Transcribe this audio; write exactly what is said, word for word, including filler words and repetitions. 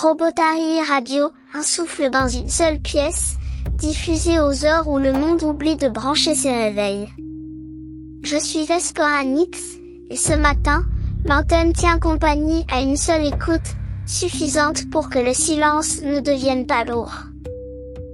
Robotari Radio, un souffle dans une seule pièce, diffusé aux heures où le monde oublie de brancher ses réveils. Je suis Vesporanix, et ce matin, l'antenne tient compagnie à une seule écoute, suffisante pour que le silence ne devienne pas lourd.